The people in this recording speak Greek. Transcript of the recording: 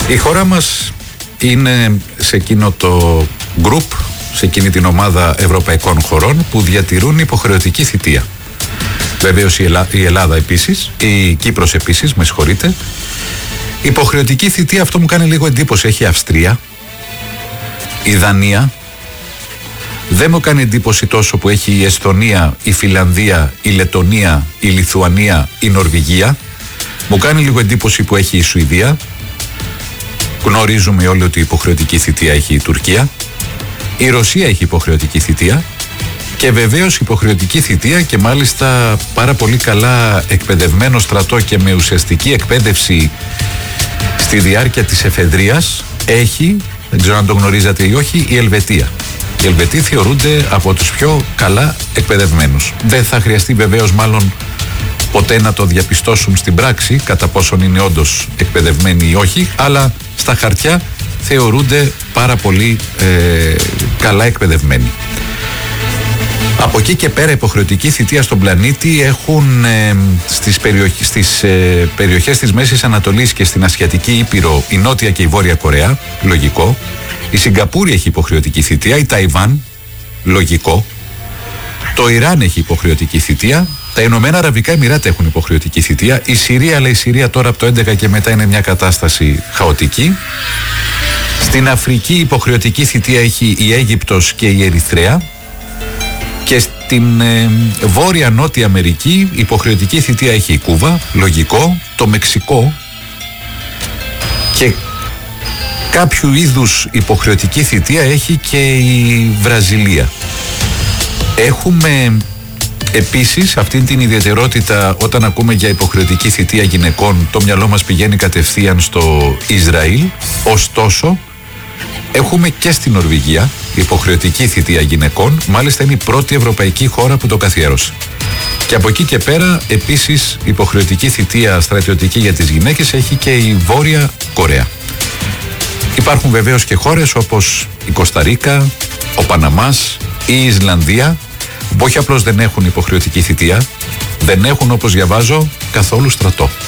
Η χώρα μας είναι σε εκείνο το γκρουπ, σε εκείνη την ομάδα ευρωπαϊκών χωρών που διατηρούν υποχρεωτική θητεία. Βεβαίως η Ελλάδα επίσης, η Κύπρος επίσης, με συγχωρείτε. Υποχρεωτική θητεία, αυτό μου κάνει λίγο εντύπωση, έχει η Αυστρία, η Δανία. Δεν μου κάνει εντύπωση τόσο που έχει η Εσθονία, η Φιλανδία, η Λετονία, η Λιθουανία, η Νορβηγία. Μου κάνει λίγο εντύπωση που έχει η Σουηδία. Γνωρίζουμε όλοι ότι υποχρεωτική θητεία έχει η Τουρκία. Η Ρωσία έχει υποχρεωτική θητεία. Και βεβαίως υποχρεωτική θητεία και μάλιστα πάρα πολύ καλά εκπαιδευμένο στρατό και με ουσιαστική εκπαίδευση στη διάρκεια της εφεδρείας έχει, δεν ξέρω αν το γνωρίζατε ή όχι, η Ελβετία. Οι Ελβετοί θεωρούνται από τους πιο καλά εκπαιδευμένους. Δεν θα χρειαστεί βεβαίως μάλλον ποτέ να το διαπιστώσουν στην πράξη κατά πόσον είναι όντως εκπαιδευμένοι ή όχι, αλλά στα χαρτιά θεωρούνται πάρα πολύ καλά εκπαιδευμένοι. Από εκεί και πέρα υποχρεωτική θητεία στον πλανήτη έχουν στις περιοχές της Μέσης Ανατολής και στην Ασιατική Ήπειρο η Νότια και η Βόρεια Κορέα, λογικό. Η Σιγκαπούρη έχει υποχρεωτική θητεία, η Ταϊβάν, λογικό. Το Ιράν έχει υποχρεωτική θητεία, τα Ηνωμένα Αραβικά Εμιράτα έχουν υποχρεωτική θητεία, η Συρία, αλλά η Συρία τώρα από το 11 και μετά είναι μια κατάσταση χαοτική. Στην Αφρική υποχρεωτική θητεία έχει η Αίγυπτος και η Ερυθρέα. Και στην Βόρεια-Νότια Αμερική υποχρεωτική θητεία έχει η Κούβα, λογικό, το Μεξικό και κάποιου είδους υποχρεωτική θητεία έχει και η Βραζιλία. Έχουμε επίσης αυτήν την ιδιαιτερότητα όταν ακούμε για υποχρεωτική θητεία γυναικών, το μυαλό μας πηγαίνει κατευθείαν στο Ισραήλ, ωστόσο έχουμε και στην Νορβηγία υποχρεωτική θητεία γυναικών, μάλιστα είναι η πρώτη ευρωπαϊκή χώρα που το καθιέρωσε. Και από εκεί και πέρα επίσης υποχρεωτική θητεία στρατιωτική για τις γυναίκες έχει και η Βόρεια Κορέα. Υπάρχουν βεβαίως και χώρες όπως η Κοσταρίκα, ο Παναμάς, η Ισλανδία, που όχι απλώς δεν έχουν υποχρεωτική θητεία, δεν έχουν, όπως διαβάζω, καθόλου στρατό.